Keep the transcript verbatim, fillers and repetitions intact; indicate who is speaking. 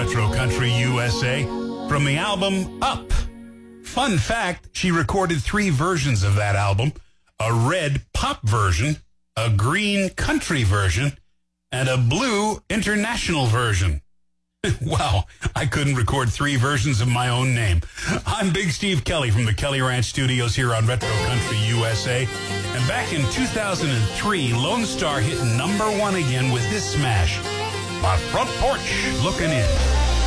Speaker 1: Retro Country U S A from the album Up. Fun fact, she recorded three versions of that album, a red pop version, a green country version, and a blue international version. Wow, I couldn't record three versions of my own name. I'm Big Steve Kelly from the Kelly Ranch Studios here on Retro Country U S A. And back in two thousand three, Lone Star hit number one again with this smash, My Front Porch Looking In.